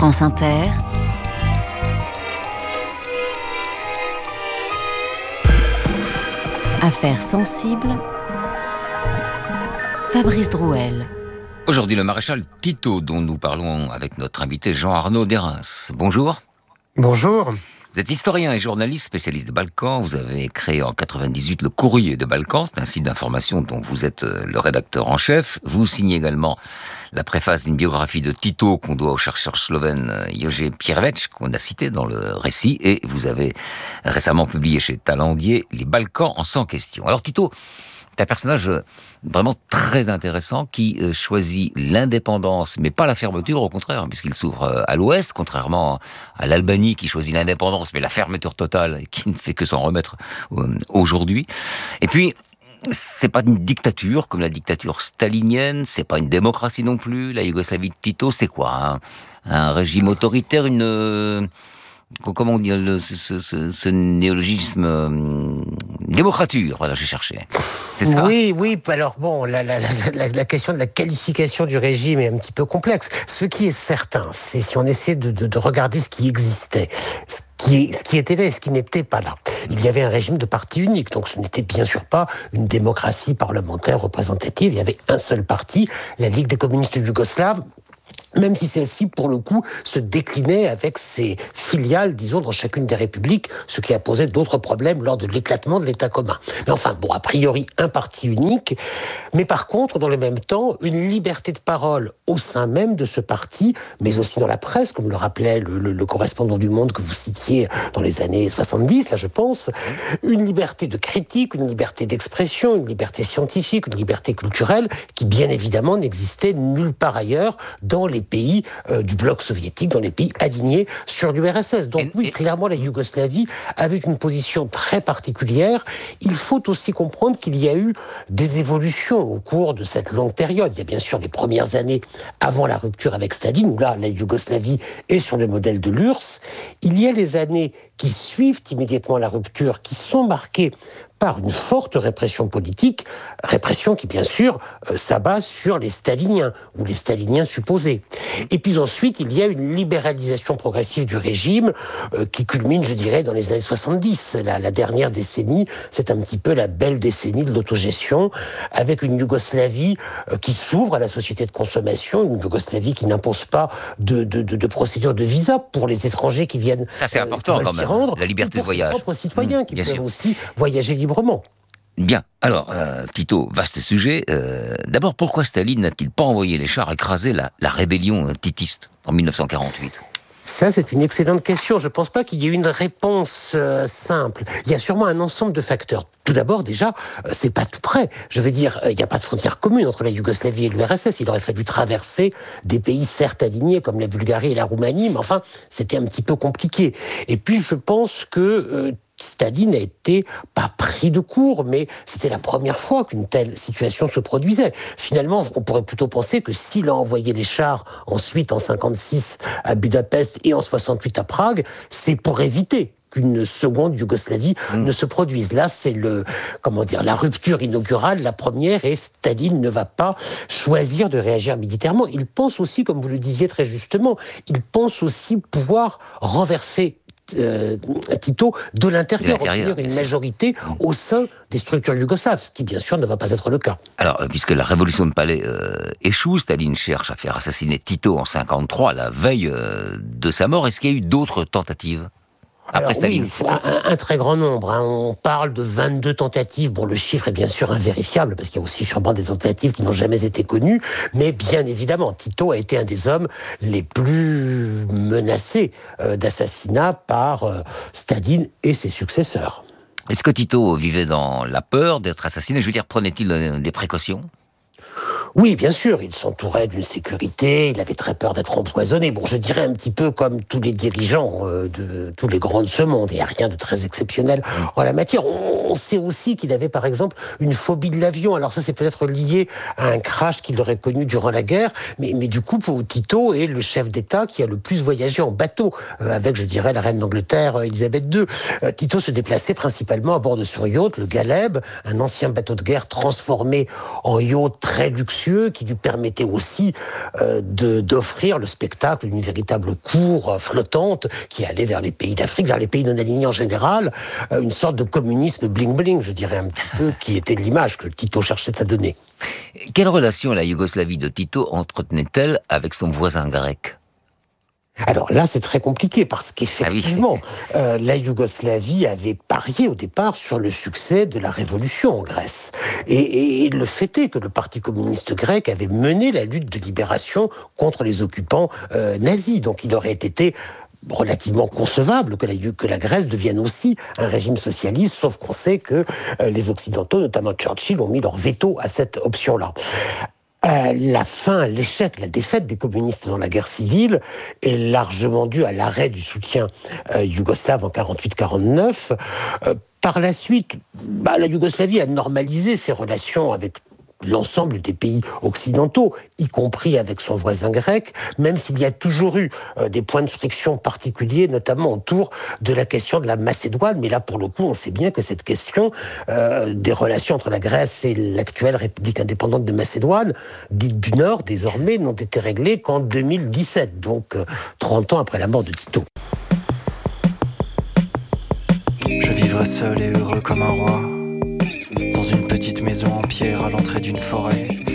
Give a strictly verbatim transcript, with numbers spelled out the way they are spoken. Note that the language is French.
France Inter, Affaires sensibles, Fabrice Drouel. Aujourd'hui, le maréchal Tito, dont nous parlons avec notre invité Jean-Arnaud Derens. Bonjour. Bonjour. Vous êtes historien et journaliste spécialiste des Balkans. Vous avez créé en quatre-vingt-dix-huit le Courrier des Balkans. C'est un site d'information dont vous êtes le rédacteur en chef. Vous signez également la préface d'une biographie de Tito qu'on doit au chercheur slovène Jože Pierevec, qu'on a cité dans le récit. Et vous avez récemment publié chez Talendier Les Balkans en cent questions. Alors Tito, c'est un personnage vraiment très intéressant qui choisit l'indépendance, mais pas la fermeture, au contraire, puisqu'il s'ouvre à l'ouest, contrairement à l'Albanie qui choisit l'indépendance, mais la fermeture totale, et qui ne fait que s'en remettre aujourd'hui. Et puis, c'est pas une dictature comme la dictature stalinienne, c'est pas une démocratie non plus. La Yougoslavie de Tito, c'est quoi, hein? Un régime autoritaire, une... Comment on dit le, ce, ce, ce néologisme euh, démocrature, voilà, j'ai cherché. C'est ça? Oui, oui. Alors bon, la, la, la, la question de la qualification du régime est un petit peu complexe. Ce qui est certain, c'est si on essaie de, de, de regarder ce qui existait, ce qui, ce qui était là et ce qui n'était pas là. Il y avait un régime de parti unique, donc ce n'était bien sûr pas une démocratie parlementaire représentative. Il y avait un seul parti, la Ligue des communistes yougoslaves. Même si celle-ci, pour le coup, se déclinait avec ses filiales, disons, dans chacune des républiques, ce qui a posé d'autres problèmes lors de l'éclatement de l'État commun. Mais enfin, bon, a priori, un parti unique, mais par contre, dans le même temps, une liberté de parole au sein même de ce parti, mais aussi dans la presse, comme le rappelait le, le, le correspondant du Monde que vous citiez dans les années soixante-dix, là, je pense, une liberté de critique, une liberté d'expression, une liberté scientifique, une liberté culturelle, qui, bien évidemment, n'existait nulle part ailleurs dans les pays euh, du bloc soviétique, dans les pays alignés sur l'U R S S. Donc oui, clairement, la Yougoslavie avait une position très particulière. Il faut aussi comprendre qu'il y a eu des évolutions au cours de cette longue période. Il y a bien sûr les premières années avant la rupture avec Staline, où là, la Yougoslavie est sur le modèle de l'U R S S. Il y a les années qui suivent immédiatement la rupture, qui sont marquées par une forte répression politique, répression qui, bien sûr, euh, s'abat sur les staliniens, ou les staliniens supposés. Et puis ensuite, il y a une libéralisation progressive du régime euh, qui culmine, je dirais, dans les années soixante-dix. La, la dernière décennie, c'est un petit peu la belle décennie de l'autogestion, avec une Yougoslavie euh, qui s'ouvre à la société de consommation, une Yougoslavie qui n'impose pas de, de, de, de procédure de visa pour les étrangers qui viennent Ça, c'est important, euh, quand même, rendre, la liberté de voyage. Pour ses propres citoyens, mmh, qui peuvent sûr. aussi voyager librement. Bien. Alors, euh, Tito, vaste sujet. Euh, d'abord, pourquoi Staline n'a-t-il pas envoyé les chars écraser la, la rébellion euh, titiste en dix-neuf cent quarante-huit ? Ça, c'est une excellente question. Je ne pense pas qu'il y ait une réponse euh, simple. Il y a sûrement un ensemble de facteurs. Tout d'abord, déjà, euh, c'est pas tout près. Je veux dire, il n'y a pas de frontière commune entre la Yougoslavie et l'U R S S. Il aurait fallu traverser des pays certes alignés comme la Bulgarie et la Roumanie, mais enfin, c'était un petit peu compliqué. Et puis, je pense que euh, Staline a été pas pris de court, mais c'était la première fois qu'une telle situation se produisait. Finalement, on pourrait plutôt penser que s'il a envoyé les chars ensuite en cinquante-six à Budapest et en soixante-huit à Prague, c'est pour éviter qu'une seconde Yougoslavie mmh. ne se produise. Là, c'est le, comment dire, la rupture inaugurale, la première, et Staline ne va pas choisir de réagir militairement. Il pense aussi, comme vous le disiez très justement, il pense aussi pouvoir renverser Euh, Tito de l'intérieur, obtenir une majorité au sein des structures yougoslaves, ce qui bien sûr ne va pas être le cas. Alors, euh, puisque la révolution de Palais euh, échoue, Staline cherche à faire assassiner Tito en cinquante-trois, la veille euh, de sa mort. Est-ce qu'il y a eu d'autres tentatives après Alors, Staline? Oui, un, un très grand nombre. Hein. On parle de vingt-deux tentatives. Bon, le chiffre est bien sûr invérifiable, parce qu'il y a aussi sûrement des tentatives qui n'ont jamais été connues. Mais bien évidemment, Tito a été un des hommes les plus menacés euh, d'assassinat par euh, Staline et ses successeurs. Est-ce que Tito vivait dans la peur d'être assassiné? Je veux dire, prenait-il des précautions? Oui, bien sûr, il s'entourait d'une sécurité, il avait très peur d'être empoisonné. Bon, je dirais un petit peu comme tous les dirigeants euh, de tous les grands de ce monde. Il n'y a rien de très exceptionnel en la matière. On, on sait aussi qu'il avait, par exemple, une phobie de l'avion. Alors ça, c'est peut-être lié à un crash qu'il aurait connu durant la guerre. Mais, mais du coup, pour Tito est le chef d'État qui a le plus voyagé en bateau, euh, avec, je dirais, la reine d'Angleterre, euh, Elisabeth deux. Euh, Tito se déplaçait principalement à bord de son yacht, le Galeb, un ancien bateau de guerre transformé en yacht très luxueux, prétentieux qui lui permettait aussi euh, de, d'offrir le spectacle d'une véritable cour flottante qui allait vers les pays d'Afrique, vers les pays non alignés en général, euh, une sorte de communisme bling-bling, je dirais un petit peu, qui était l'image que Tito cherchait à donner. Quelle relation la Yougoslavie de Tito entretenait-elle avec son voisin grec ? Alors là, c'est très compliqué parce qu'effectivement, ah oui. euh, la Yougoslavie avait parié au départ sur le succès de la révolution en Grèce. Et, et, et le fait est que le Parti communiste grec avait mené la lutte de libération contre les occupants euh, nazis. Donc il aurait été relativement concevable que la, que la Grèce devienne aussi un régime socialiste, sauf qu'on sait que euh, les Occidentaux, notamment Churchill, ont mis leur veto à cette option-là. Euh, la fin, l'échec, la défaite des communistes dans la guerre civile est largement due à l'arrêt du soutien euh, yougoslave en quarante-huit quarante-neuf. Euh, par la suite, bah, la Yougoslavie a normalisé ses relations avec l'ensemble des pays occidentaux, y compris avec son voisin grec, même s'il y a toujours eu euh, des points de friction particuliers, notamment autour de la question de la Macédoine. Mais là, pour le coup, on sait bien que cette question euh, des relations entre la Grèce et l'actuelle République indépendante de Macédoine, dite du Nord, désormais, n'ont été réglées qu'en deux mille dix-sept, donc euh, trente ans après la mort de Tito. Je vivrai seul et heureux comme un roi, dans une petite maison en pierre à l'entrée d'une forêt.